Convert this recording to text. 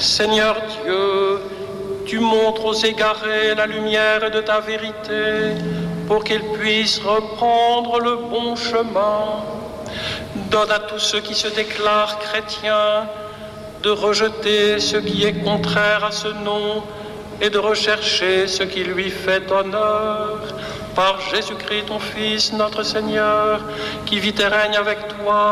Seigneur Dieu, tu montres aux égarés la lumière de ta vérité pour qu'ils puissent reprendre le bon chemin. Donne à tous ceux qui se déclarent chrétiens de rejeter ce qui est contraire à ce nom et de rechercher ce qui lui fait honneur. Par Jésus-Christ, ton Fils, notre Seigneur, qui vit et règne avec toi